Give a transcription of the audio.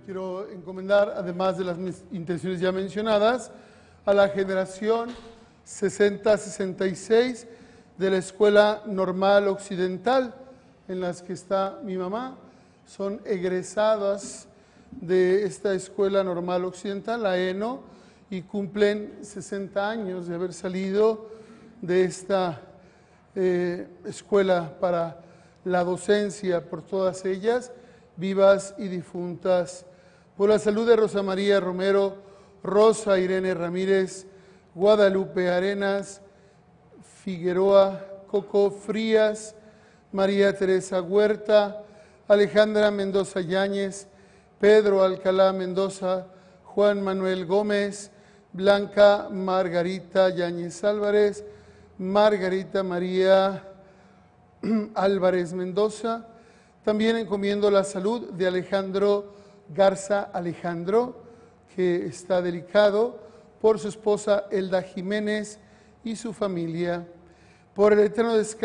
quiero encomendar, además de las intenciones ya mencionadas, a la generación 60-66 de la Escuela Normal Occidental, en las que está mi mamá. Son egresadas de esta Escuela Normal Occidental, la ENO, y cumplen 60 años de haber salido de esta escuela para la docencia, por todas ellas, vivas y difuntas. Por la salud de Rosa María Romero, Rosa Irene Ramírez, Guadalupe Arenas, Figueroa, Coco Frías, María Teresa Huerta, Alejandra Mendoza Yáñez, Pedro Alcalá Mendoza, Juan Manuel Gómez, Blanca Margarita Yáñez Álvarez, Margarita María Álvarez Mendoza. También encomiendo la salud de Alejandro Garza Alejandro, que está delicado, por su esposa Elda Jiménez y su familia. Por el eterno descanso